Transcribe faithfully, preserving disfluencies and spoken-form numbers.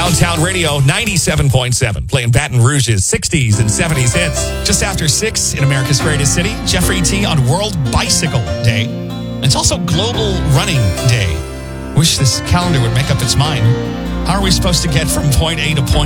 Downtown Radio ninety-seven point seven, playing Baton Rouge's sixties and seventies hits. Just after six in America's greatest city, Jeffrey T. on World Bicycle Day. It's also Global Running Day. Wish this calendar would make up its mind. How are we supposed to get from point A to point